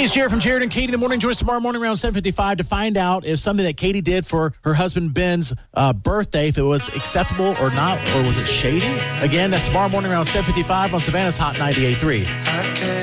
Hey, it's Jared from Jared and Katie in the morning. Join us tomorrow morning around 7:55 to find out if something that Katie did for her husband Ben's birthday, if it was acceptable or not, or was it shady? Again, that's tomorrow morning around 7:55 on Savannah's Hot 98.3.